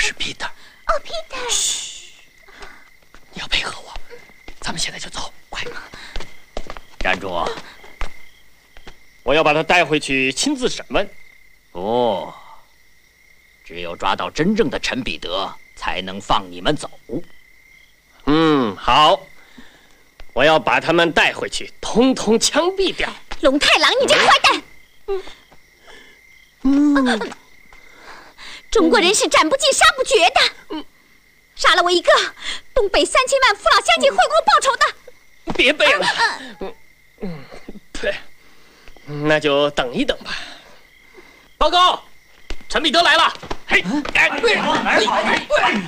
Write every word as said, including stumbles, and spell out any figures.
是 Peter。 哦 ，Peter。 嘘，你要配合我，咱们现在就走，快！ 站住！ 我要把他带回去亲自审问。 不，只有抓到真正的陈彼得，才能放你们走。 嗯，好。我要把他们带回去，统统枪毙掉。 龙太郎，你这个坏蛋！嗯。嗯。中国人是斩不尽、杀不绝的。嗯。杀了我一个，东北三千万父老乡亲会给我报仇的。 别背了。嗯嗯，对。那就等一等吧。报告，陈彼得来了。嘿，哎，对，来了。